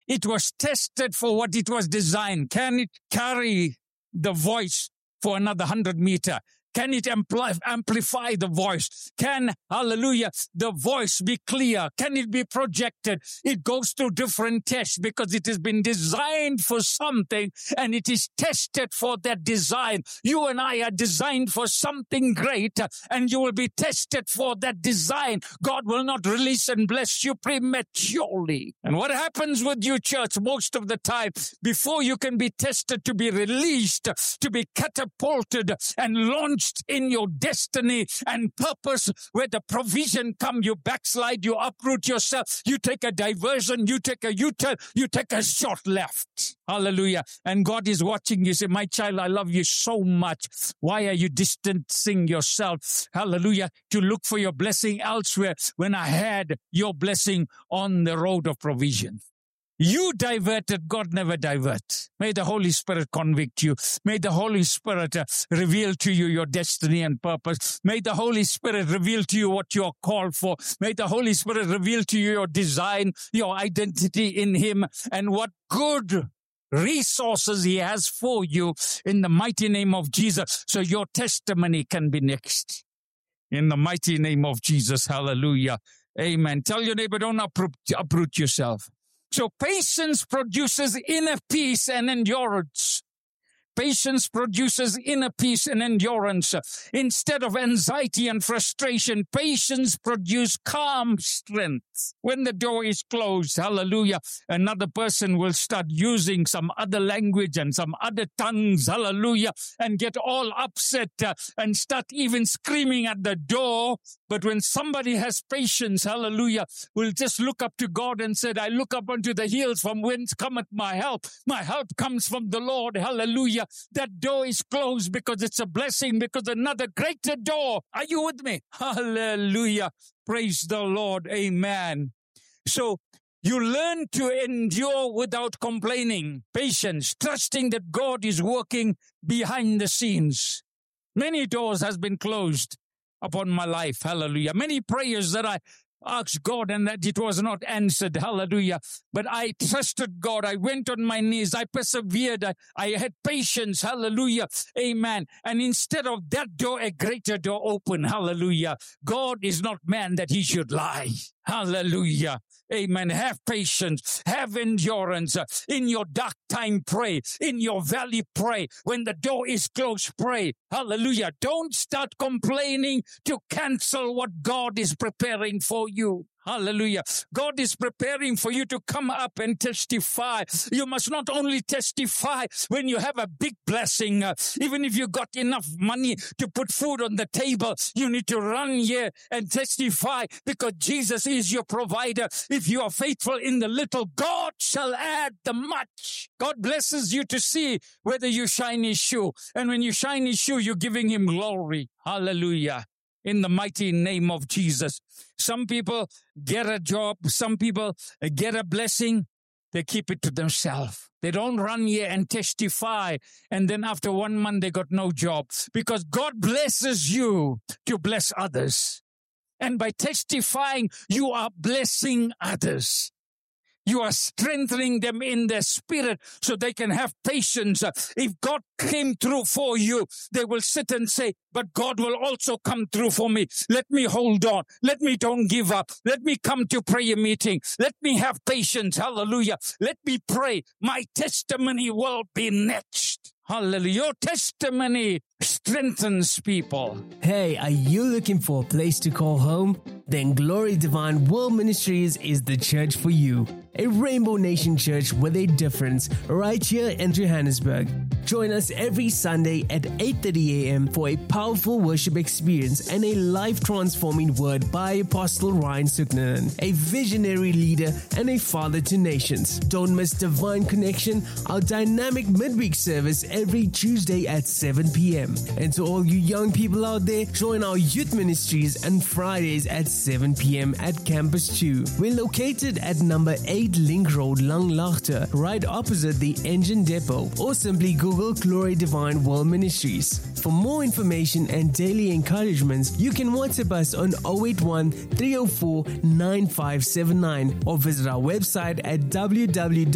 It was tested for what it was designed. Can it carry the voice for another 100 meters? Can it amplify the voice? Can, hallelujah, the voice be clear? Can it be projected? It goes through different tests because it has been designed for something and it is tested for that design. You and I are designed for something great and you will be tested for that design. God will not release and bless you prematurely. And what happens with you, church, most of the time, before you can be tested to be released, to be catapulted and launched in your destiny and purpose, where the provision come, you backslide, you uproot yourself, you take a diversion, you take a U-turn, you take a short left. Hallelujah. And God is watching you. Say, my child, I love you so much. Why are you distancing yourself? Hallelujah. To look for your blessing elsewhere when I had your blessing on the road of provision. You diverted, God never divert. May the Holy Spirit convict you. May the Holy Spirit reveal to you your destiny and purpose. May the Holy Spirit reveal to you what you're called for. May the Holy Spirit reveal to you your design, your identity in Him, and what good resources He has for you in the mighty name of Jesus. So your testimony can be next. In the mighty name of Jesus. Hallelujah. Amen. Tell your neighbor, don't uproot yourself. So patience produces inner peace and endurance. Patience produces inner peace and endurance. Instead of anxiety and frustration, patience produces calm strength. When the door is closed, hallelujah, another person will start using some other language and some other tongues, hallelujah, and get all upset and start even screaming at the door. But when somebody has patience, hallelujah, will just look up to God and said, I look up unto the hills from whence cometh my help. My help comes from the Lord, hallelujah. That door is closed because it's a blessing, because another greater door. Are you with me? Hallelujah. Praise the Lord. Amen. So you learn to endure without complaining. Patience, trusting that God is working behind the scenes. Many doors has been closed upon my life. Hallelujah. Many prayers that I asked God and that it was not answered. Hallelujah. But I trusted God. I went on my knees. I persevered. I had patience. Hallelujah. Amen. And instead of that door, a greater door opened. Hallelujah. God is not man that He should lie. Hallelujah. Amen. Have patience. Have endurance. In your dark time, pray. In your valley, pray. When the door is closed, pray. Hallelujah. Don't start complaining to cancel what God is preparing for you. Hallelujah. God is preparing for you to come up and testify. You must not only testify when you have a big blessing, even if you got enough money to put food on the table, you need to run here and testify because Jesus is your provider. If you are faithful in the little, God shall add the much. God blesses you to see whether you shine His shoe. And when you shine His shoe, you're giving Him glory. Hallelujah. In the mighty name of Jesus. Some people get a job. Some people get a blessing. They keep it to themselves. They don't run here and testify. And then after 1 month, they got no job. Because God blesses you to bless others. And by testifying, you are blessing others. You are strengthening them in their spirit so they can have patience. If God came through for you, they will sit and say, but God will also come through for me. Let me hold on. Let me don't give up. Let me come to prayer meeting. Let me have patience. Hallelujah. Let me pray. My testimony will be next. Hallelujah. Your testimony strengthens people. Hey, are you looking for a place to call home? Then Glory Divine World Ministries is the church for you. A Rainbow Nation church with a difference right here in Johannesburg. Join us every Sunday at 8:30 a.m. for a powerful worship experience and a life-transforming word by Apostle Ryan Suknanen, a visionary leader and a father to nations. Don't miss Divine Connection, our dynamic midweek service every Tuesday at 7 p.m. And to all you young people out there, join our youth ministries on Fridays at 7 p.m. at Campus 2. We're located at number 8 Link Road, Langlaagte, right opposite the engine depot, or simply Google Glory Divine World Ministries. For more information and daily encouragements, you can WhatsApp us on 081 304 9579 or visit our website at www.glorydivine.co.za.